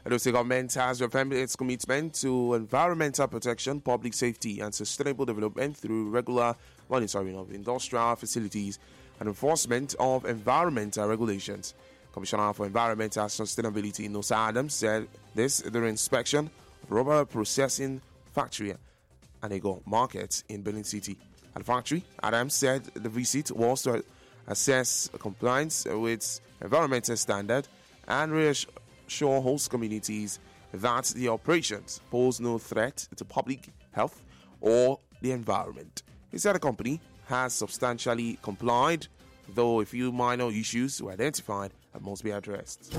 The state government has reaffirmed its commitment to environmental protection, public safety, and sustainable development through regular monitoring of industrial facilities and enforcement of environmental regulations. Commissioner for Environmental Sustainability, Nosa Adams, said this during inspection of rubber processing factory and Ego Market in Benin City. At the factory, Adams said the visit was to assess compliance with environmental standard and reassure host communities that the operations pose no threat to public health or the environment. He said the company has substantially complied, though a few minor issues were identified and must be addressed.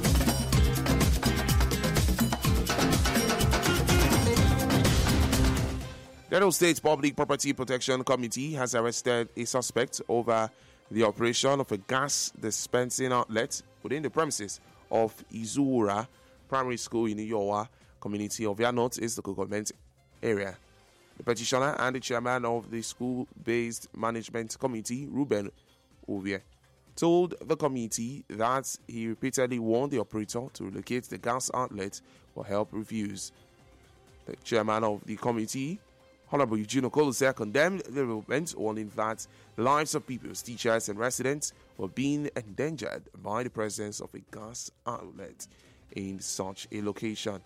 The Edo State Public Property Protection Committee has arrested a suspect over the operation of a gas dispensing outlet within the premises of Izura Primary School in Iyowa community of Yanot is the government area. The petitioner and the chairman of the school-based management committee, Ruben Ovie, told the committee that he repeatedly warned the operator to relocate the gas outlet for help reviews. The chairman of the committee, Honorable Eugene Okolose, condemned the development, warning that the lives of pupils, teachers, and residents were being endangered by the presence of a gas outlet in such a location.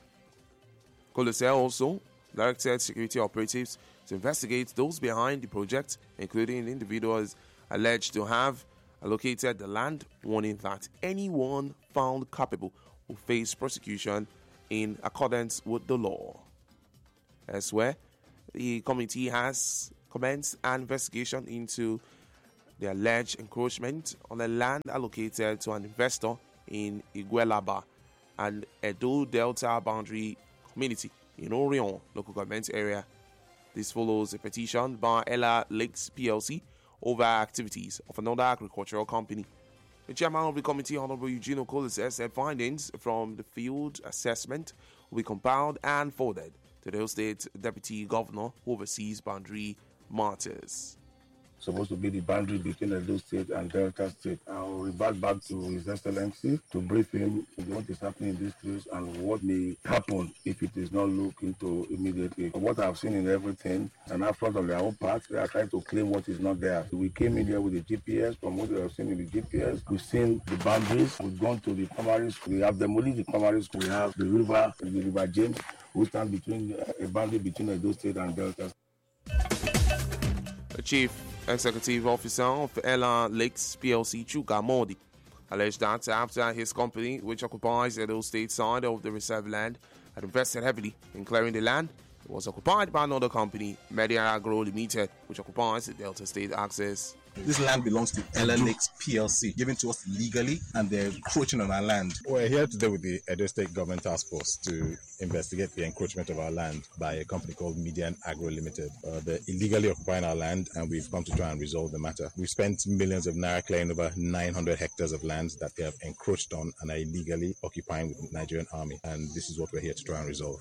Okolose also directed security operatives to investigate those behind the project, including individuals alleged to have allocated the land, warning that anyone found culpable will face prosecution in accordance with the law. Elsewhere, the committee has commenced an investigation into the alleged encroachment on the land allocated to an investor in Iguelaba and Edo Delta boundary community in Orion local government area. This follows a petition by Ella Lakes PLC over activities of another agricultural company. The chairman of the committee, Honorable Eugene Okolose, said findings from the field assessment will be compiled and forwarded to the State Deputy Governor who oversees boundary matters. Supposed to be the boundary between Edo State and Delta State. I will revert back to His Excellency to brief him what is happening in this place and what may happen if it is not looked into immediately. From what I've seen in everything, and after on their own part, they are trying to claim what is not there. We came in here with the GPS. From what we have seen in the GPS, we've seen the boundaries. We've gone to the primary school. We have demolished the primary school. We have the river James, who stand between a boundary between Edo State and Delta. The Chief Executive Officer of Ella Lakes PLC, Chuka Modi, alleged that after his company, which occupies Edo State side of the reserve land, had invested heavily in clearing the land, it was occupied by another company, Media Agro Limited, which occupies the Delta State access. This land belongs to Ella Lakes PLC, given to us legally, and they're encroaching on our land. We're here today with the Edo State Government Task Force to investigate the encroachment of our land by a company called Median Agro Limited. They're illegally occupying our land, and we've come to try and resolve the matter. We've spent millions of naira clearing over 900 hectares of land that they have encroached on and are illegally occupying with the Nigerian army, and this is what we're here to try and resolve.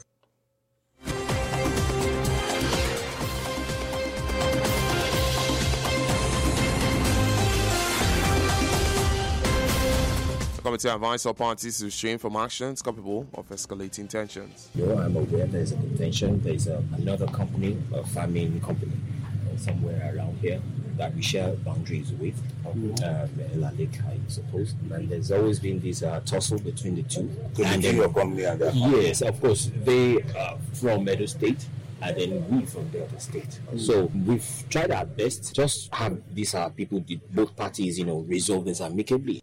The committee advised all parties to restrain from actions capable of escalating tensions. I'm aware there's a contention. There's another company, a farming company, somewhere around here that we share boundaries with, Ella Lake, I suppose. And there's always been this tussle between the two. And then your company and that? Yes, of course. They are from Edo State, and then we from Delta State. So we've tried our best, just have these people, both parties, resolve this amicably.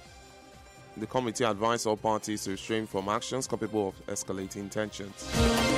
The committee advised all parties to restrain from actions capable of escalating tensions.